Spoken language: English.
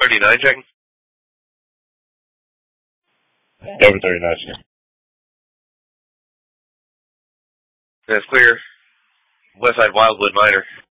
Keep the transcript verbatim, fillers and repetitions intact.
thirty-nine checking. Delta thirty-nine checking. That's clear. Westside Wildwood Minor.